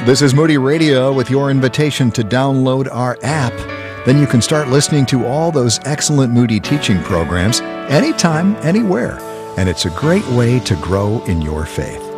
This is Moody Radio with your invitation to download our app. Then you can start listening to all those excellent Moody teaching programs anytime, anywhere. And it's a great way to grow in your faith.